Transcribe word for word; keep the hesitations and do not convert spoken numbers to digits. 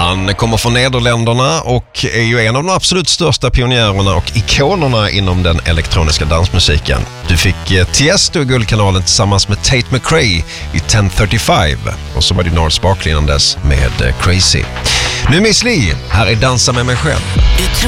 Han kommer från Nederländerna och är ju en av de absolut största pionjärerna och ikonerna inom den elektroniska dansmusiken. Du fick eh, Tiesto i Guldkanalen tillsammans med Tate McRae i tio trettiofem och så var det Gnarls Barkley innan dess med eh, Crazy. Nu Miss Li, här är Dansa med mig själv.